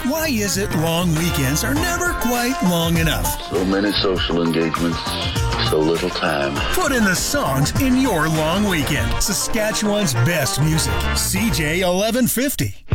Why is it long weekends are never quite long enough? So many social engagements, so little time. Put in the songs in your long weekend. Saskatchewan's best music. CJ 1150.